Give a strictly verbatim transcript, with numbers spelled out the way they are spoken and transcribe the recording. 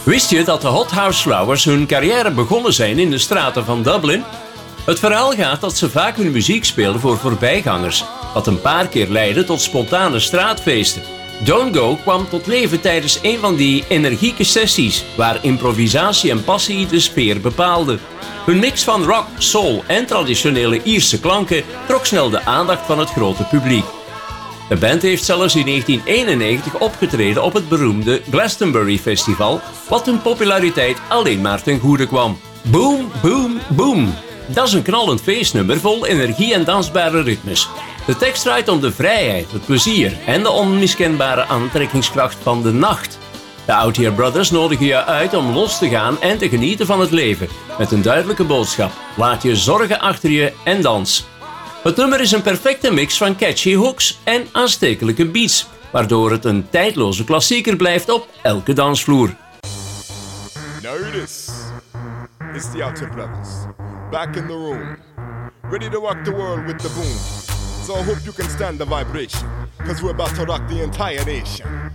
Wist je dat de Hot House Flowers hun carrière begonnen zijn in de straten van Dublin? Het verhaal gaat dat ze vaak hun muziek speelden voor voorbijgangers, wat een paar keer leidde tot spontane straatfeesten. Don't Go kwam tot leven tijdens een van die energieke sessies, waar improvisatie en passie de sfeer bepaalden. Hun mix van rock, soul en traditionele Ierse klanken trok snel de aandacht van het grote publiek. De band heeft zelfs in negentien eenennegentig opgetreden op het beroemde Glastonbury Festival, wat hun populariteit alleen maar ten goede kwam. Boom, boom, boom. Dat is een knallend feestnummer vol energie en dansbare ritmes. De tekst draait om de vrijheid, het plezier en de onmiskenbare aantrekkingskracht van de nacht. De Out Here Brothers nodigen je uit om los te gaan en te genieten van het leven, met een duidelijke boodschap: laat je zorgen achter je en dans. Het nummer is een perfecte mix van catchy hooks en aanstekelijke beats, waardoor het een tijdloze klassieker blijft op elke dansvloer. Now this is the Out Here Brothers, back in the room, ready to rock the world with the boom. So I hope you can stand the vibration, cause we're about to rock the entire nation.